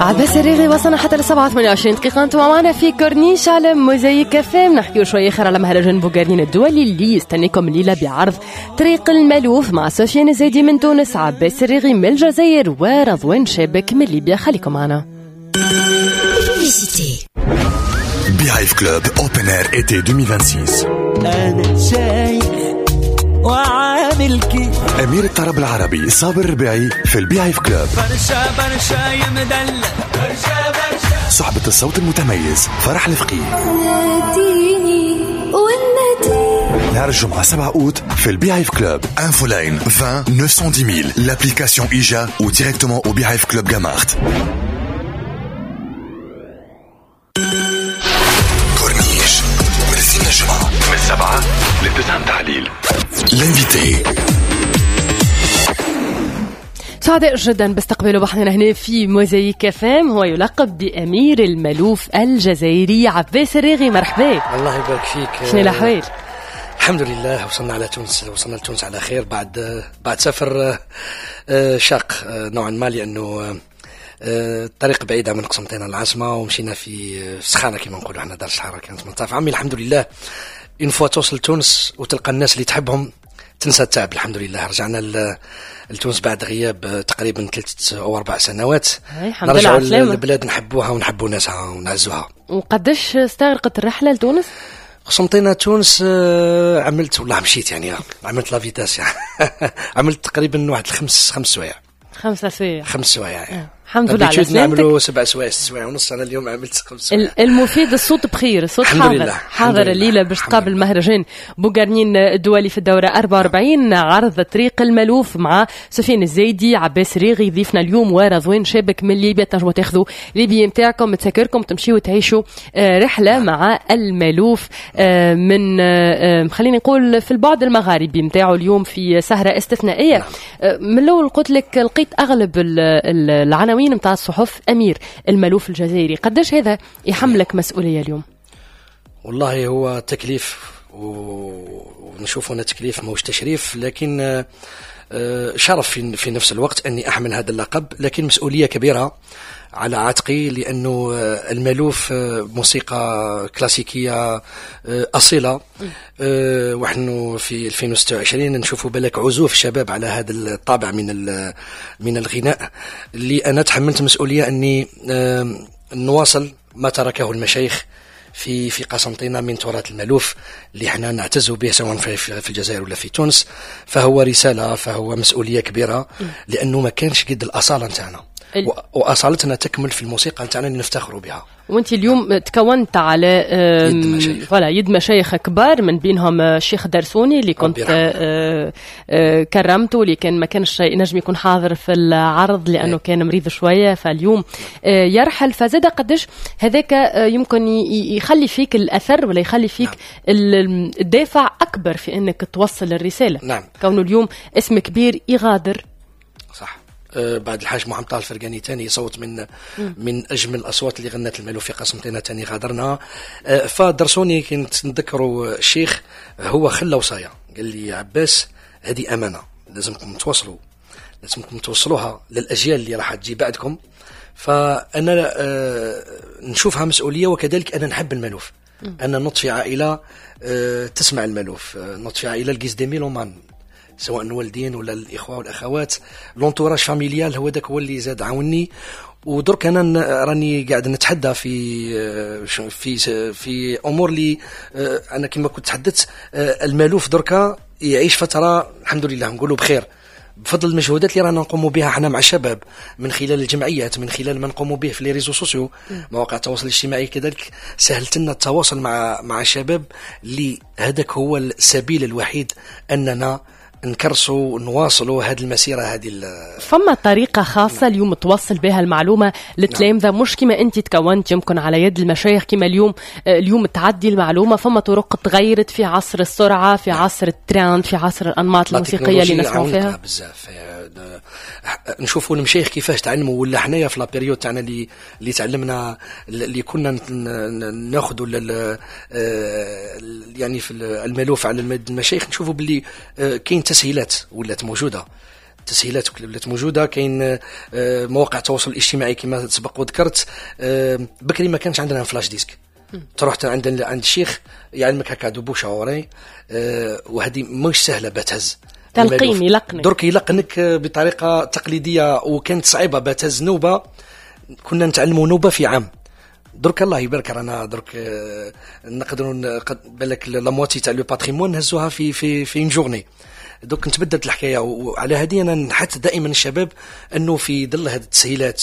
عباس الريغي وصلنا حتى لسبعة 28 دقيقة. انتم معنا في كورنيش على موزايك فام، نحكيو شوية خير على مهرجان بوغارين الدولي اللي يستنيكم الليلة بعرض طريق الملوف مع سفيان الزايدي من تونس، عباس الريغي من الجزائر ورضوان شابك من ليبيا. خليكم معنا. Beehive Club Open Air été 2026. أنا شايف وعامل كيف أمير الطرب العربي صابر الربيعي في البيهايف كلوب. برشا يمدلل برشا صحبة الصوت المتميز فرح الفقيه. نهار الجمعة 7 أوت في البيهايف كلوب. Info line 20 910 000. L'application IJA ou directement au Beehive Club Gamart. كورنيش من السنة الجمعة من 7 ل9 تحليل. L'invité. سعداء جدا باستقباله بحثنا هنا في موزايك فام. هو يلقب بأمير الملوف الجزائري عباس الريغي. مرحبا. الله يبارك فيك. شنو الأحوال؟ الحمد لله وصلنا لتونس على خير بعد سفر شاق نوعا ما، لأنه الطريق بعيدة من قسنطينة العاصمة، ومشينا في سخانة كما نقولوا احنا دار الصحراء. كانت منطقة عمي الحمد لله. إن فوا توصل تونس وتلقى الناس اللي تحبهم تنسى التعب. الحمد لله رجعنا لتونس بعد غياب تقريبا 3 أو 4 سنوات. نرجعوا للبلاد نحبوها ونحبوا ناسها ونعزوها. وقداش استغرقت الرحلة لتونس؟ قسنطينة تونس عملت والله مشيت يعني عملت لافيتاس يعني عملت تقريبا واحد 5 سوايع. 5 سوايع الحمد لله على سلامتك. نعملوا 7 سوايع ونص. أنا اليوم عملت 5 سوايع. المفيد الصوت بخير، الصوت حاضر الليلة باش تقابل مهرجان بوغارين الدولي في الدورة 44 عرض طريق الملوف مع سفيان الزايدي عباس الريغي ضيفنا اليوم ورضوان شابك من ليبيا. تنجموا تاخذوا ليبيا نتاعكم تسكركم تمشيوا تعيشوا رحلة مع الملوف من خليني نقول في البعد المغاربي نتاعو اليوم في سهرة استثنائية. من الأول قلت لك لقيت أغلب العناوين متاع الصحف أمير الملوف الجزائري. قداش هذا يحملك مسؤولية اليوم؟ والله هو تكليف ونشوف هنا تكليف موش تشريف، لكن شرف في نفس الوقت أني أحمل هذا اللقب، لكن مسؤولية كبيرة على عاتقي، لأنه الملوف موسيقى كلاسيكية أصيلة، ونحن في 2026 نشوفوا بالك عزوف شباب على هذا الطابع من الغناء، اللي أنا تحملت مسؤولية أني نواصل ما تركه المشايخ في قسنطينة من تراث الملوف اللي احنا نعتز به سواء في الجزائر ولا في تونس. فهو رسالة، فهو مسؤولية كبيرة، لأنه ما كانش قد الأصالة نتاعنا وأصالتنا تكمل في الموسيقى نتاعنا اللي نفتخروا بها. وانت اليوم تكونت على يد مشايخ كبار، من بينهم الشيخ درسوني اللي كنت كرمته، اللي كان ما كانش نجم يكون حاضر في العرض لأنه كان مريض شوية، فاليوم يرحل. فزاد قداش هذاك يمكن يخلي فيك الأثر ولا يخلي فيك الدافع أكبر في أنك توصل الرسالة. نعم. كونه اليوم اسم كبير يغادر. صح. بعد الحاج محمد طه الفرقاني تاني صوت من أجمل الأصوات اللي غنت الملوف في قسنطينة تاني غادرنا. فدرسوني كنت نذكروا الشيخ، هو خلى وصايا قال لي عباس هذه أمانة لازمكم توصلوها للأجيال اللي راح تجي بعدكم. فأنا نشوفها مسؤولية، وكذلك أنا نحب الملوف. أنا نط في عائلة تسمع الملوف، نط في عائلة الجيز دي ميلومان، سواء الوالدين ولا الإخوة والأخوات. لونتوراج فاميليال هو داك هو اللي زاد عاوني. ودرك أنا راني قاعد نتحدى في أمور اللي أنا كما كنت تحدثت. الملوف دركا يعيش فترة الحمد لله نقولوا بخير بفضل المجهودات اللي رانا نقوموا بها احنا مع الشباب، من خلال الجمعيات، من خلال ما نقوموا به في لي ريزو سوسيو، مواقع التواصل الاجتماعي. كذلك سهلت لنا التواصل مع الشباب، اللي هذاك هو السبيل الوحيد أننا نكرسوا ونواصلوا هذه المسيرة. هذه فما طريقة خاصة اليوم توصل بها المعلومة للتلامذة، مش كما أنت تكونت يمكن على يد المشايخ كما اليوم تعدي المعلومة. فما طرق تغيرت في عصر السرعة، في عصر الترند، في عصر الأنماط الموسيقية اللي نسمعوا فيها بزاف. نشوفوا المشايخ كيفاش تعلموا، ولا حنايا في لابيريود تاعنا اللي تعلمنا، اللي كنا ناخذوا يعني في الملوف على المشايخ، نشوفوا باللي كاين تسهيلات ولات موجودة. التسهيلات ولات موجوده. كاين مواقع التواصل الاجتماعي كما سبق وذكرت. بكري ما كانش عندنا فلاش ديسك، تروح عند الشيخ يعلمك هكا دوبوشه وري، وهذه مش سهله بتهز تلقين يلقنك، درك يلقنك بطريقه تقليديه وكانت صعيبه بتهز نوبه. كنا نتعلموا نوبه في عام، درك الله يبارك رانا درك نقدروا بالك لا موتي تاع لو باتريمون نهزوها في اون جورني. دوك تبدلت الحكايه، وعلى هذه انا نحث دائما الشباب انه في ظل هذه التسهيلات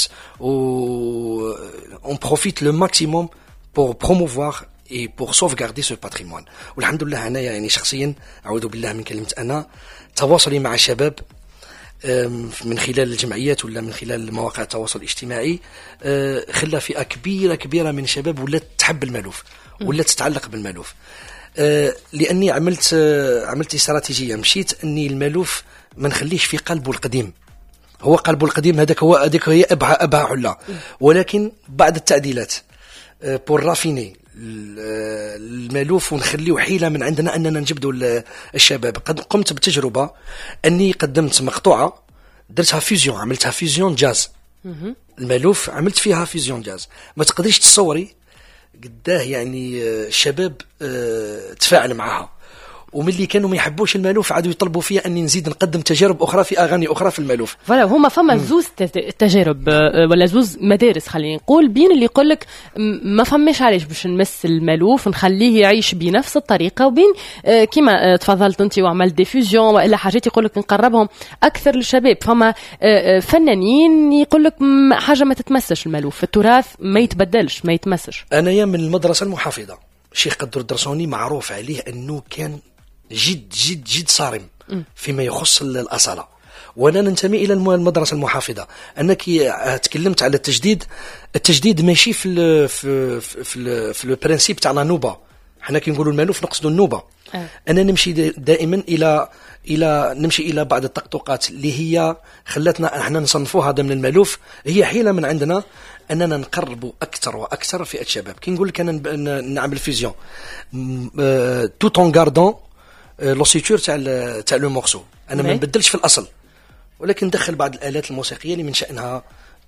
اون بروفيت لو ماكسيموم بور بروموفوار اي بور سوفغاردي سو باتريمون. والحمد لله انا يعني شخصيا اعوذ بالله من كلمه انا تواصلي مع الشباب من خلال الجمعيات ولا من خلال مواقع التواصل الاجتماعي خلى فئه كبيره من الشباب ولا تحب المالوف ولا تتعلق بالمالوف. لاني عملت استراتيجيه، مشيت اني المالوف ما نخليش في قلبه القديم. هو قلبه القديم هذاك هي ابها حله، ولكن بعد التعديلات بور رافيني المالوف ونخليه حيله من عندنا اننا نجبدوا الشباب. قد قمت بتجربه اني قدمت مقطوعه درتها فيزيون، عملتها فيزيون جاز. المالوف عملت فيها فيزيون جاز، ما تقدريش تصوري قداه يعني الشباب تفاعل معها. ومن اللي كانوا ما يحبوش المالوف عادوا يطلبوا فيها اني نزيد نقدم تجارب اخرى في اغاني اخرى في المالوف. فوالا هما فما زوز تجارب ولا زوز مدارس خلينا نقول، بين اللي يقول لك ما فماش علاش باش نمس المالوف نخليه يعيش بنفس الطريقه، وبين كما تفضلت انت وعملت ديفوزيون والا حاجات يقول لك نقربهم اكثر للشباب. فما فنانين يقول لك حاجه ما تتمسش المالوف، التراث ما يتبدلش ما يتمسش. انايا من المدرسه المحافظه، الشيخ قدر الدرسوني معروف عليه انه كان جد صارم فيما يخص الأصالة، وانا ننتمي الى المدرسه المحافظه. انك تكلمت على التجديد ماشي في البرانسيب تاع لا نوبه. حنا كي نقولوا المالوف نقصدوا النوبه. انا نمشي دائما الى بعض الطقطقات اللي هي خلاتنا احنا نصنفوها ضمن المالوف. هي حيله من عندنا اننا نقربوا اكثر واكثر فئه الشباب. كي نقول لك انا نعمل فيزيون توت اون غاردون لوسيتور تاع لو مورسو، انا ما نبدلش في الاصل، ولكن ندخل بعض الالات الموسيقيه اللي من شانها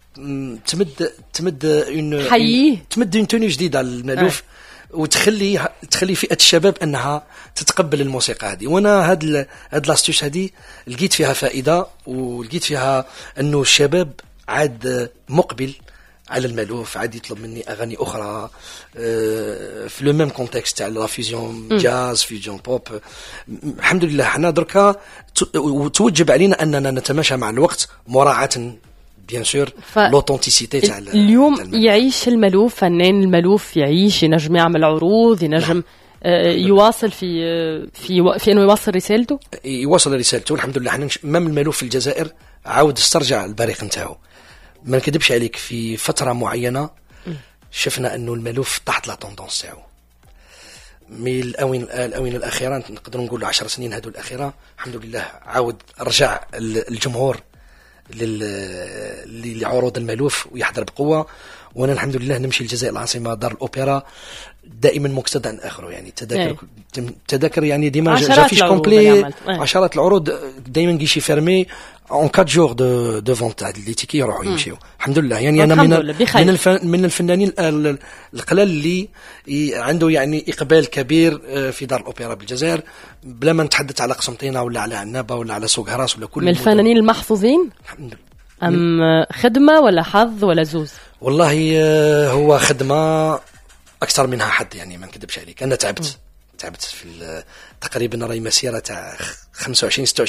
تمد اون توني جديده للمالوف، وتخلي فئه الشباب انها تتقبل الموسيقى هذه. وانا هاد لاستوس هذه لقيت فيها فائده، ولقيت فيها انه الشباب عاد مقبل على المالوف، عاد يطلب مني اغاني اخرى في لو ميم كونتكست تاع لا فيزيون جاز فيزيون بوب. الحمد لله حنا دركا وتوجب علينا اننا نتماشى مع الوقت مراعاه بيان سور لوثنتيسيتي تاع اليوم. يعيش المالوف، فنان المالوف يعيش، ينجم يعمل عروض، ينجم يواصل في انه يوصل رسالته. يوصل رسالته الحمد لله. حنا مام المالوف في الجزائر عاود استرجع البريق نتاعو. ما نكذبش عليك، في فترة معينة شفنا أنه المالوف تحت لا توندونس تاعو. من الآونة الأخيرة نقدر نقول 10 سنين هذو الأخيرة الحمد لله عاود رجع الجمهور لعروض المالوف ويحضر بقوة. وانا الحمد لله نمشي للجزائر العاصمه دار الاوبرا دائما مقتدى اخره، يعني تذاكر يعني ديما جافيش كومبلي، عشرات العروض دائما كيشي فيرمي اون 4 جور دو فونت تاع لي تيكي يروحوا يمشيو. الحمد لله. يعني انا من الفنانين القلال اللي عنده يعني اقبال كبير في دار الاوبرا بالجزائر، بلا ما نتحدث على قسنطينه ولا على عنابه ولا على سوق هراس ولا كل من الفنانين المحظوظين. الحمد لله. ام خدمه ولا حظ ولا زوز؟ والله هو خدمه اكثر منها حد، يعني ما نكذبش عليك. انا تعبت في تقريبا راهي مسيره تاع 25 26